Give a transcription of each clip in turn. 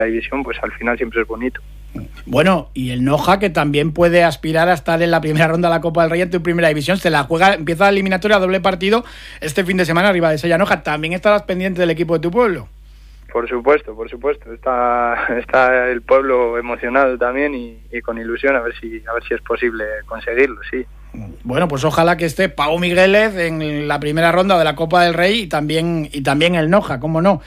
la división, pues al final siempre es bonito. Bueno, y el Noja, que también puede aspirar a estar en la primera ronda de la Copa del Rey en tu primera división, se la juega, empieza la eliminatoria, doble partido este fin de semana arriba de Sella Noja. ¿También estarás pendiente del equipo de tu pueblo? Por supuesto. Está el pueblo emocionado también y con ilusión a ver si es posible conseguirlo, sí. Bueno, pues ojalá que esté Pau Migueles en la primera ronda de la Copa del Rey y también el Noja, cómo no.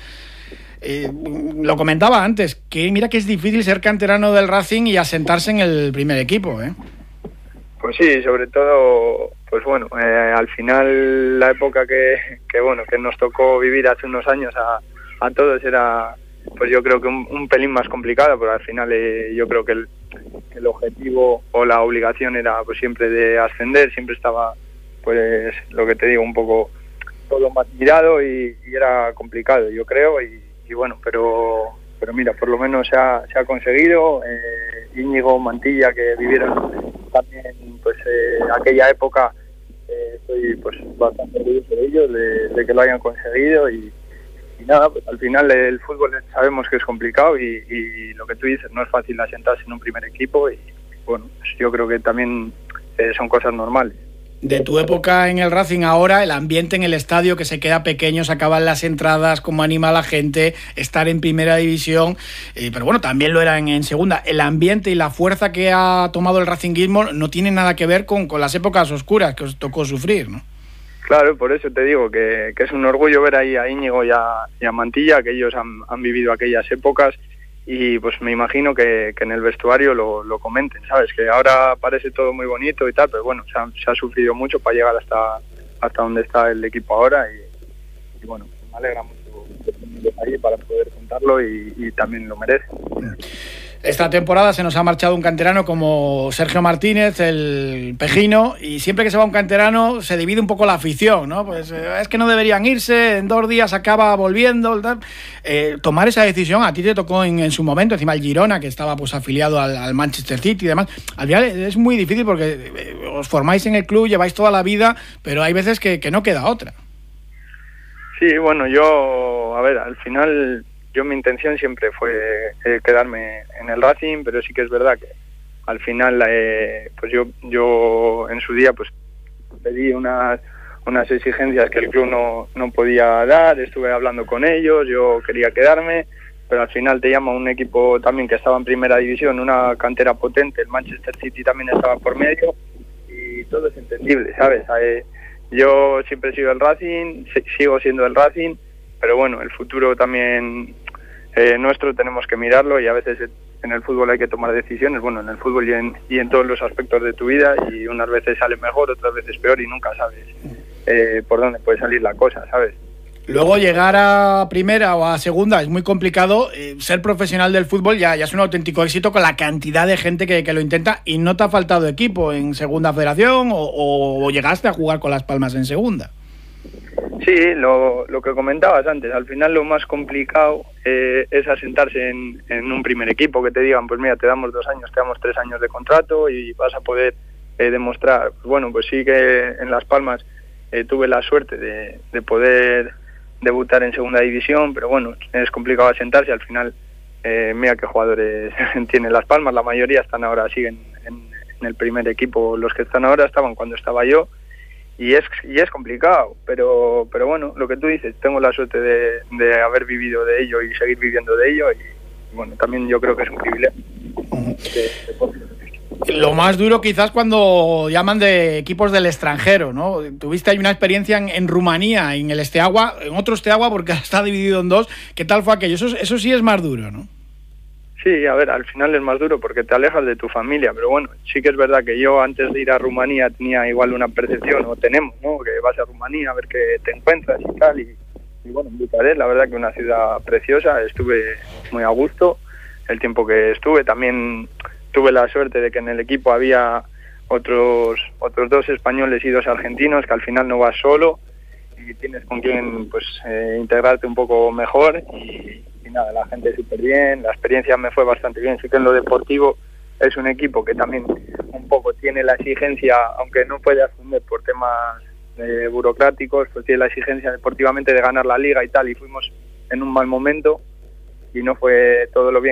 Lo comentaba antes, que mira que es difícil ser canterano del Racing y asentarse en el primer equipo, ¿eh? Pues sí, sobre todo, pues bueno, al final la época que nos tocó vivir hace unos años a todos era, pues yo creo que un pelín más complicado, pero al final yo creo que el objetivo o la obligación era pues siempre de ascender, siempre estaba, pues lo que te digo, un poco todo más mirado y era complicado, yo creo, y bueno, pero mira, por lo menos se ha conseguido. Íñigo, Mantilla, que vivieron también pues aquella época, estoy pues bastante orgulloso de ellos, de que lo hayan conseguido y nada, pues al final el fútbol sabemos que es complicado y lo que tú dices, no es fácil asentarse en un primer equipo y bueno, pues yo creo que también son cosas normales. De tu época en el Racing ahora, el ambiente en el estadio que se queda pequeño, se acaban las entradas, cómo anima a la gente, estar en primera división, pero bueno, también lo era en segunda. El ambiente y la fuerza que ha tomado el racinguismo no tiene nada que ver con las épocas oscuras que os tocó sufrir, ¿no? Claro, por eso te digo que es un orgullo ver ahí a Íñigo y a Mantilla, que ellos han vivido aquellas épocas y pues me imagino que en el vestuario lo comenten, ¿sabes? Que ahora parece todo muy bonito y tal, pero bueno, se ha sufrido mucho para llegar hasta donde está el equipo ahora y bueno, me alegra mucho que estén ahí para poder contarlo y también lo merece. Esta temporada se nos ha marchado un canterano como Sergio Martínez, el Pejino, y siempre que se va un canterano se divide un poco la afición, ¿no? Pues es que no deberían irse, en 2 días acaba volviendo, tal. Tomar esa decisión a ti te tocó en su momento, encima el Girona, que estaba pues afiliado al Manchester City y demás. Al final es muy difícil porque os formáis en el club, lleváis toda la vida, pero hay veces que no queda otra. Sí, bueno, al final mi intención siempre fue quedarme en el Racing, pero sí que es verdad que al final pues yo en su día pues pedí unas exigencias que el club no podía dar, estuve hablando con ellos, yo quería quedarme, pero al final te llama un equipo también que estaba en primera división, una cantera potente, el Manchester City también estaba por medio y todo es entendible, ¿sabes? Yo siempre he sido el Racing, sigo siendo el Racing, pero bueno, el futuro también nuestro tenemos que mirarlo y a veces en el fútbol hay que tomar decisiones, bueno, en el fútbol y en todos los aspectos de tu vida y unas veces sale mejor, otras veces peor y nunca sabes por dónde puede salir la cosa, ¿sabes? Luego llegar a primera o a segunda es muy complicado, ser profesional del fútbol ya es un auténtico éxito con la cantidad de gente que lo intenta y no te ha faltado equipo en segunda federación o llegaste a jugar con Las Palmas en segunda. Sí, lo que comentabas antes, al final lo más complicado es asentarse en un primer equipo, que te digan, pues mira, te damos 2 años, te damos 3 años de contrato y vas a poder demostrar. Bueno, pues sí que en Las Palmas tuve la suerte de poder debutar en segunda división, pero bueno, es complicado asentarse, al final mira qué jugadores tienen Las Palmas, la mayoría siguen en el primer equipo, los que están ahora estaban cuando estaba yo, y es complicado, pero bueno, lo que tú dices, tengo la suerte de haber vivido de ello y seguir viviendo de ello y bueno, también yo creo que es un privilegio. Lo más duro quizás cuando llaman de equipos del extranjero, ¿no? Tuviste ahí una experiencia en Rumanía, en el Steaua, en otro Steaua porque está dividido en 2. ¿Qué tal fue aquello? Eso sí es más duro, ¿no? Sí, a ver, al final es más duro porque te alejas de tu familia, pero bueno, sí que es verdad que yo antes de ir a Rumanía tenía igual una percepción, o tenemos, ¿no? Que vas a Rumanía a ver qué te encuentras y tal, y bueno, en Bucarest, la verdad que una ciudad preciosa, estuve muy a gusto el tiempo que estuve, también tuve la suerte de que en el equipo había otros 2 españoles y 2 argentinos, que al final no vas solo y tienes con quien pues integrarte un poco mejor y nada, la gente súper bien, la experiencia me fue bastante bien. Sí que en lo deportivo es un equipo que también un poco tiene la exigencia, aunque no puede ascender por temas burocráticos, pues tiene la exigencia deportivamente de ganar la liga y tal, y fuimos en un mal momento y no fue todo lo bien